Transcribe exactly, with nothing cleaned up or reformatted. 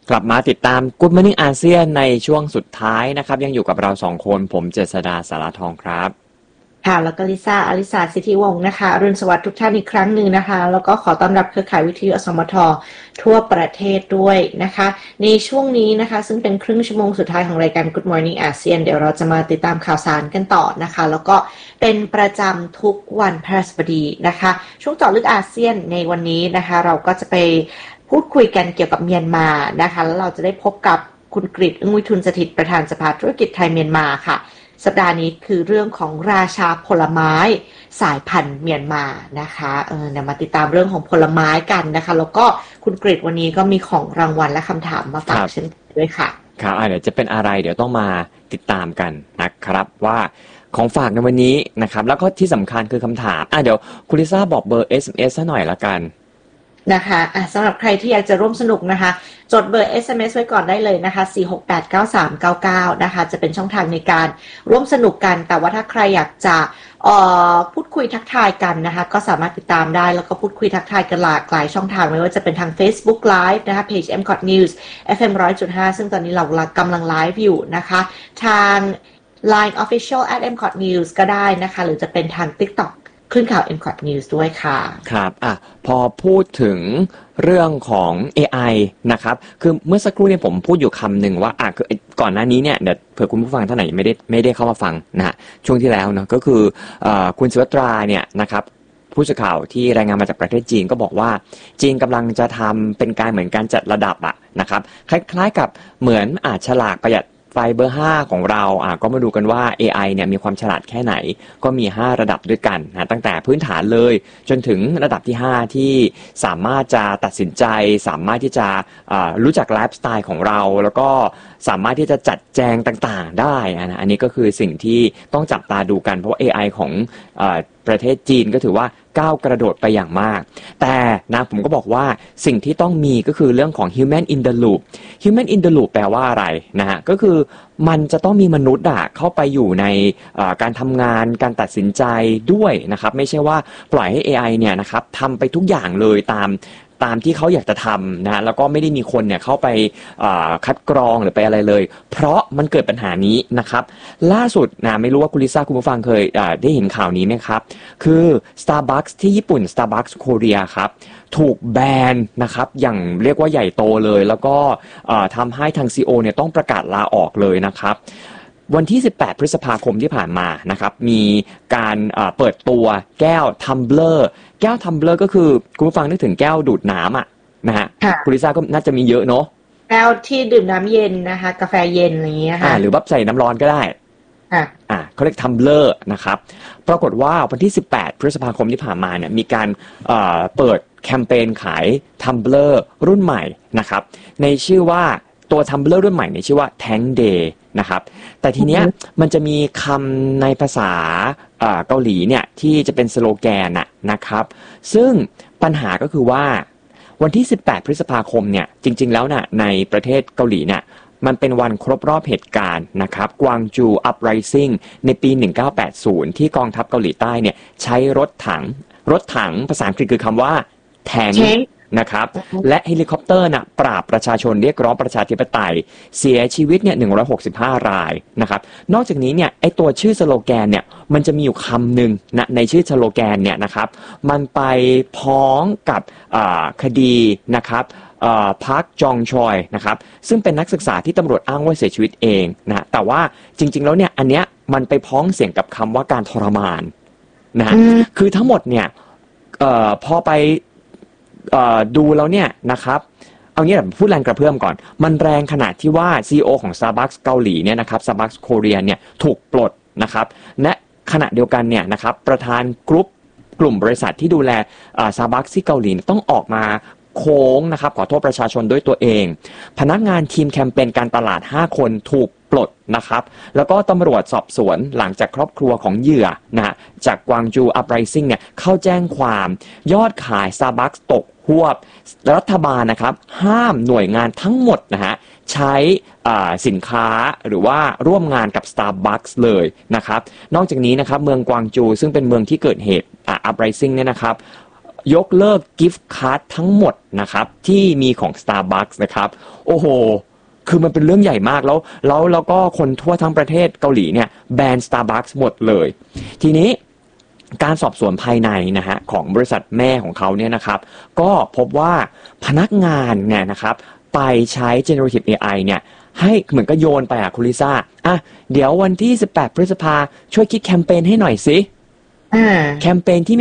กลับมาติดตาม Good Morning อาเซียนในช่วงสุดท้ายนะครับยังอยู่กับเราสองคนผมเจษฎาสารทองครับค่ะแล้วก็ลิซ่าอลิสาสิทธิวงศ์นะคะอรุณสวัสดิ์ทุกท่านอีกครั้งหนึ่งนะคะแล้วก็ขอต้อนรับเครือข่ายวิทยุอสมททั่วประเทศด้วยนะคะในช่วงนี้นะคะซึ่งเป็นครึ่งชั่วโมงสุดท้ายของรายการ Good Morning อาเซียนเดี๋ยวเราจะมาติดตามข่าวสารกันต่อนะคะแล้วก็เป็นประจำทุกวันพฤหัสบดีนะคะช่วงเจาะลึกอาเซียนในวันนี้นะคะเราก็จะไปพูดคุยกันเกี่ยวกับเมียนมานะคะแล้วเราจะได้พบกับคุณกฤษ อึ้งวิทูลสถิตย์ประธานสภาธุรกิจไทยเมียนมาค่ะสัปดาห์นี้คือเรื่องของราชาผลไม้สายพันธุ์เมียนมานะคะเออเดี๋ยวมาติดตามเรื่องของผลไม้กันนะคะแล้วก็คุณกฤษวันนี้ก็มีของรางวัลและคำถามมาฝากเช่นด้วยค่ะครับเดี๋ยวจะเป็นอะไรเดี๋ยวต้องมาติดตามกันนะครับว่าของฝากในวันนี้นะครับแล้วก็ที่สำคัญคือคำถามอ่ะเดี๋ยวคุณลิซ่าบอกเบอร์ เอส เอ็ม เอส ซะหน่อยละกันนะคะอ่ะสำหรับใครที่อยากจะร่วมสนุกนะคะจดเบอร์ เอส เอ็ม เอส ไว้ก่อนได้เลยนะคะสี่ หก แปด เก้า สาม เก้า เก้านะคะจะเป็นช่องทางในการร่วมสนุกกันแต่ว่าถ้าใครอยากจะเอ่อพูดคุยทักทายกันนะคะก็สามารถติดตามได้แล้วก็พูดคุยทักทายกันหลากหลายช่องทางไม่ว่าจะเป็นทาง Facebook Live นะคะเพจ เอ็ม คอท News เอฟ เอ็ม หนึ่งร้อยจุดห้า ซึ่งตอนนี้เรากำลังไลฟ์อยู่นะคะทาง ไลน์ Official แอท เอ็ม คอท News ก็ได้นะคะหรือจะเป็นทาง TikTokคลื่นข่าว เอ็ม คอท News ด้วยค่ะครับอ่ะพอพูดถึงเรื่องของ เอ ไอ นะครับคือเมื่อสักครู่เนี่ยผมพูดอยู่คำหนึ่งว่าอ่ะคือก่อนหน้านี้เนี่ยเดี๋ยวเผื่อคุณผู้ฟังท่านไหนไม่ได้ไม่ได้เข้ามาฟังนะฮะช่วงที่แล้วเนาะก็คือเอ่อคุณศิวตราเนี่ยนะครับผู้สื่อข่าวที่รายงานมาจากประเทศจีนก็บอกว่าจีนกำลังจะทำเป็นการเหมือนการจัดระดับอะนะครับคล้ายๆกับเหมือนอาจฉลากประหยัดไฟเบอร์ห้าของเราอ่ะก็มาดูกันว่า เอ ไอ เนี่ยมีความฉลาดแค่ไหนก็มีห้าระดับด้วยกันนะตั้งแต่พื้นฐานเลยจนถึงระดับที่ห้าที่สามารถจะตัดสินใจสามารถที่จะรู้จักไลฟ์สไตล์ของเราแล้วก็สามารถที่จะจัดแจงต่างๆได้นะอันนี้ก็คือสิ่งที่ต้องจับตาดูกันเพราะว่า เอ ไอ ของเอ่อประเทศจีนก็ถือว่าก้าวกระโดดไปอย่างมากแต่นะผมก็บอกว่าสิ่งที่ต้องมีก็คือเรื่องของ human in the loop human in the loop แปลว่าอะไรนะฮะก็คือมันจะต้องมีมนุษย์อะเข้าไปอยู่ในการทำงานการตัดสินใจด้วยนะครับไม่ใช่ว่าปล่อยให้ เอ ไอ เนี่ยนะครับทำไปทุกอย่างเลยตามตามที่เขาอยากจะทำนะแล้วก็ไม่ได้มีคนเนี่ยเข้าไปคัดกรองหรือไปอะไรเลยเพราะมันเกิดปัญหานี้นะครับล่าสุดนะไม่รู้ว่าคุณลิซ่าคุณผู้ฟังเคยได้เห็นข่าวนี้ไหมครับคือ Starbucks ที่ญี่ปุ่น Starbucks โคเรียครับถูกแบนนะครับอย่างเรียกว่าใหญ่โตเลยแล้วก็ทำให้ทาง ซี อี โอ เนี่ยต้องประกาศลาออกเลยนะครับวันที่สิบแปดพฤษภาคมที่ผ่านมานะครับมีการเปิดตัวแก้วทัมเบลอร์แก้วทัมเบลอร์ก็คือคุณผู้ฟังนึกถึงแก้วดูดน้ำอ่ะนะฮะคุณลิซ่าก็น่าจะมีเยอะเนาะแก้วที่ดื่มน้ำเย็นนะคะกาแฟเย็นอะไรอย่างเงี้ยค่ะหรือแบบใส่น้ำร้อนก็ได้อ่าอ่าเขาเรียกทัมเบลอร์นะครับปรากฏว่าวันที่สิบแปดพฤษภาคมที่ผ่านมาเนี่ยมีการเอ่อเปิดแคมเปญขายทัมเบลอร์รุ่นใหม่นะครับในชื่อว่าตัวทัมเบลอร์รุ่นใหม่ในชื่อว่า Tank Day นะครับแต่ทีเนี้ยมันจะมีคำในภาษาเกาหลีเนี่ยที่จะเป็นสโลแกนน่ะนะครับซึ่งปัญหาก็คือว่าวันที่สิบแปดพฤษภาคมเนี่ยจริงๆแล้วน่ะในประเทศเกาหลีเนี่ยมันเป็นวันครบรอบเหตุการณ์นะครับกวางจูอัพไรซิ่งในปีหนึ่งเก้าแปดศูนย์ที่กองทัพเกาหลีใต้เนี่ยใช้รถถังรถถังภาษาอังกฤษคือคำว่าแทงนะครับและเฮลิคอปเตอร์น่ะปราบประชาชนเรียกร้องประชาธิปไตยเสียชีวิตเนี่ยหนึ่งร้อยหกสิบห้ารายนะครับนอกจากนี้เนี่ยไอตัวชื่อสโลแกนเนี่ยมันจะมีอยู่คำหนึ่งนะในชื่อสโลแกนเนี่ยนะครับมันไปพ้องกับคดีนะครับพักจองชอยนะครับซึ่งเป็นนักศึกษาที่ตำรวจอ้างว่าเสียชีวิตเองนะแต่ว่าจริงๆแล้วเนี่ยอันเนี้ยมันไปพ้องเสียงกับคำว่าการทรมานนะฮะคือทั้งหมดเนี่ยพอไปดูแล้วเนี่ยนะครับเอางี้แบบพูดแรงกระเพื่อมก่อนมันแรงขนาดที่ว่า ซี อี โอ ของ Starbucks เกาหลีเนี่ยนะครับ Starbucks โคเรียเนี่ยถูกปลดนะครับและขณะเดียวกันเนี่ยนะครับประธานกรุ๊ปกลุ่มบริษัทที่ดูแล Starbucks ที่เกาหลีต้องออกมาโค้งนะครับขอโทษประชาชนด้วยตัวเองพนักงานทีมแคมเปญการตลาดห้าคนถูกปลดนะครับแล้วก็ตำรวจสอบสวนหลังจากครอบครัวของเหยื่อนะฮะจากกวางจูอัพไรซิ่งเนี่ยเข้าแจ้งความยอดขาย Starbucks ตกหวบรัฐบาลนะครับห้ามหน่วยงานทั้งหมดนะฮะใช้สินค้าหรือว่าร่วมงานกับ Starbucks เลยนะครับนอกจากนี้นะครับเมืองกวางจูซึ่งเป็นเมืองที่เกิดเหตุอัพไรซิ่งเนี่ยนะครับยกเลิกกิฟต์การ์ดทั้งหมดนะครับที่มีของ Starbucks นะครับโอ้โหคือมันเป็นเรื่องใหญ่มากแล้วแล้วแล้วก็คนทั่วทั้งประเทศเกาหลีเนี่ยแบน Starbucks หมดเลยทีนี้การสอบสวนภายในนะฮะของบริษัทแม่ของเขาเนี่ยนะครับก็พบว่าพนักงานเนี่ยนะครับไปใช้ generative เอ ไอ เนี่ยให้เหมือนก็โยนไปอ่ะคุณลิซ่าอ่ะเดี๋ยววันที่สิบแปดพฤษภาช่วยคิดแคมเปญให้หน่อยสิแคมเปญที่